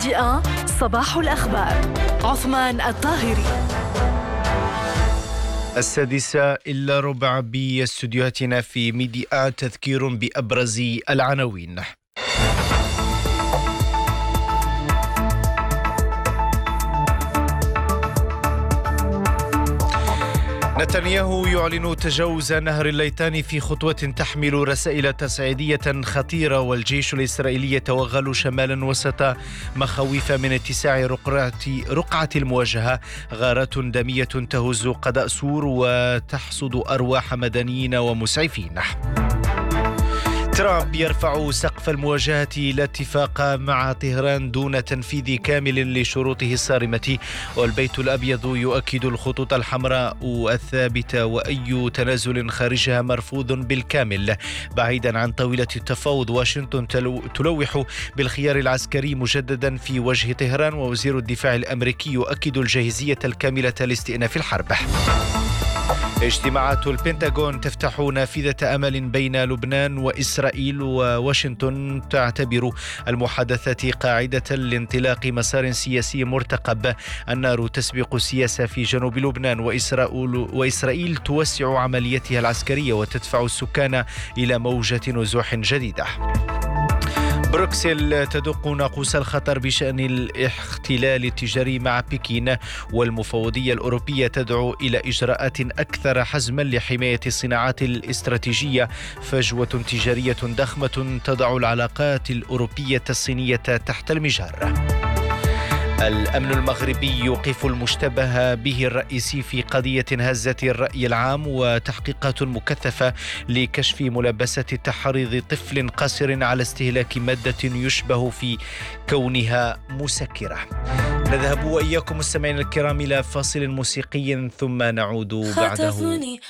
ميديا صباح الأخبار. عثمان الطاهري. 6:15 باستديوهاتنا في ميديا، تذكير بأبرز العناوين. نتنياهو يعلن تجاوز نهر الليثان في خطوة تحمل رسائل تصعيدية خطيرة، والجيش الإسرائيلي يتوغل شمالا وسط مخاوف من اتساع رقعة المواجهة. غارات دمية تهز قضاء سور وتحصد أرواح مدنيين ومسعفين. ترامب يرفع سقف المواجهة لا اتفاق مع طهران دون تنفيذ كامل لشروطه الصارمة، والبيت الأبيض يؤكد الخطوط الحمراء الثابتة وأي تنازل خارجها مرفوض بالكامل. بعيدا عن طاولة التفاوض، واشنطن تلوح بالخيار العسكري مجددا في وجه طهران، ووزير الدفاع الأمريكي يؤكد الجاهزية الكاملة لاستئناف الحرب. اجتماعات البنتاغون تفتح نافذة أمل بين لبنان وإسرائيل، وواشنطن تعتبر المحادثات قاعدة لانطلاق مسار سياسي مرتقب. النار تسبق السياسة في جنوب لبنان، وإسرائيل توسع عملياتها العسكرية وتدفع السكان إلى موجة نزوح جديدة. بروكسل تدق ناقوس الخطر بشأن الاحتلال التجاري مع بكين، والمفوضية الأوروبية تدعو إلى إجراءات أكثر حزما لحماية الصناعات الاستراتيجية. فجوة تجارية ضخمة تضع العلاقات الأوروبية الصينية تحت المجهر. الأمن المغربي يوقف المشتبه به الرئيسي في قضية هزت الرأي العام، وتحقيقات مكثفة لكشف ملابسة تحريض طفل قاصر على استهلاك مادة يشبه في كونها مسكرة. نذهب وإياكم مستمعينا الكرام إلى فاصل موسيقي ثم نعود بعده